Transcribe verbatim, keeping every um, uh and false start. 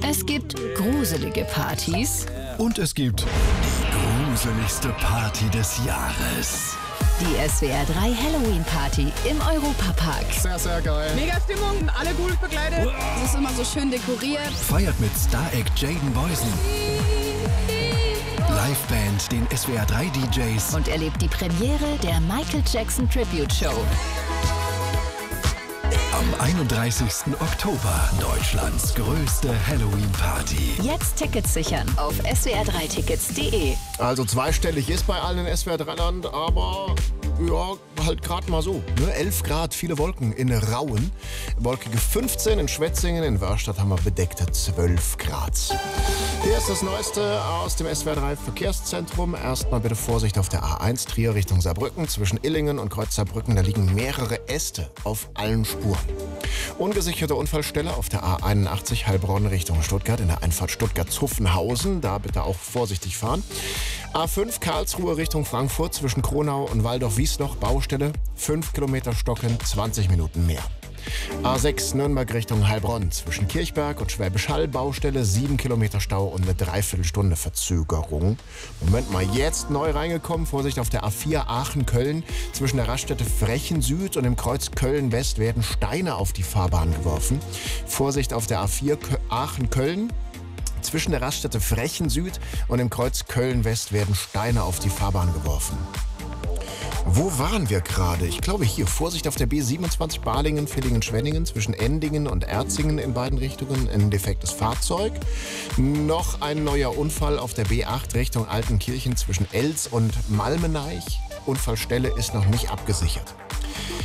Es gibt gruselige Partys. Und es gibt die gruseligste Party des Jahres. Die S W R drei Halloween Party im Europapark. Sehr, sehr geil. Mega Stimmung, alle gut begleitet. Es ist immer so schön dekoriert. Feiert mit Star-Act Jaden Boysen, Liveband, den S W R drei D Js Und erlebt die Premiere der Michael Jackson Tribute Show. am einunddreißigsten Oktober. Deutschlands größte Halloween-Party. Jetzt Tickets sichern auf s w r drei tickets punkt de. Also zweistellig ist bei allen in S W R drei Land, aber ja, halt gerade mal so. Ne? elf Grad, viele Wolken in Rauen. Wolkige fünfzehn in Schwetzingen, in Wörstadt haben wir bedeckte zwölf Grad. Hier ist das Neueste aus dem S W R drei Verkehrszentrum. Erstmal bitte Vorsicht auf der A eins Trier Richtung Saarbrücken. Zwischen Illingen und Kreuz Saarbrücken, da liegen mehrere Äste auf allen Spuren. Ungesicherte Unfallstelle auf der A einundachtzig Heilbronn Richtung Stuttgart in der Einfahrt Stuttgart-Zuffenhausen. Da bitte auch vorsichtig fahren. A fünf Karlsruhe Richtung Frankfurt zwischen Kronau und Waldorf-Wiesloch Baustelle. fünf Kilometer stocken, zwanzig Minuten mehr. A sechs Nürnberg Richtung Heilbronn zwischen Kirchberg und Schwäbisch Hall Baustelle, sieben Kilometer Stau und eine Dreiviertelstunde Verzögerung. Moment mal, jetzt neu reingekommen, Vorsicht auf der A vier Aachen-Köln. Zwischen der Raststätte Frechen Süd und dem Kreuz Köln-West werden Steine auf die Fahrbahn geworfen. Vorsicht auf der A vier Aachen-Köln. Zwischen der Raststätte Frechen Süd und dem Kreuz Köln-West werden Steine auf die Fahrbahn geworfen. Wo waren wir gerade? Ich glaube hier. Vorsicht auf der B siebenundzwanzig Balingen, Villingen-Schwenningen zwischen Endingen und Erzingen in beiden Richtungen. Ein defektes Fahrzeug. Noch ein neuer Unfall auf der B acht Richtung Altenkirchen zwischen Elz und Malmeneich. Unfallstelle ist noch nicht abgesichert.